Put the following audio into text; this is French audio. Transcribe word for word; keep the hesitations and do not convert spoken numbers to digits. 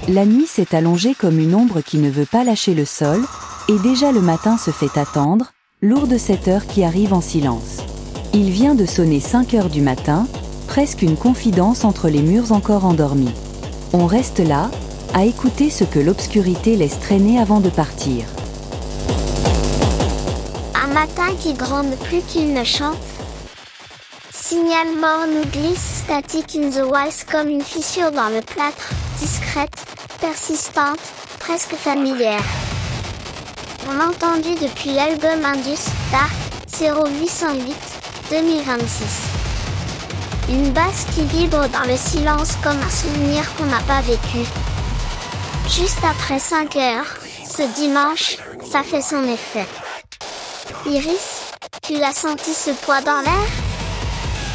La nuit s'est allongée comme une ombre qui ne veut pas lâcher le sol, et déjà le matin se fait attendre, lourd de cette heure qui arrive en silence. Il vient de sonner cinq heures du matin, presque une confidence entre les murs encore endormis. On reste là, à écouter ce que l'obscurité laisse traîner avant de partir. Un matin qui gronde plus qu'il ne chante. Signal mort nous glisse, statique in the wise comme une fissure dans le plâtre, discrète, persistante, presque familière. On l'a entendu depuis l'album Indus, Dark, zéro huit cent huit, deux mille vingt-six. Une basse qui vibre dans le silence comme un souvenir qu'on n'a pas vécu. Juste après cinq heures, ce dimanche, ça fait son effet. Iris, tu l'as senti ce poids dans l'air ?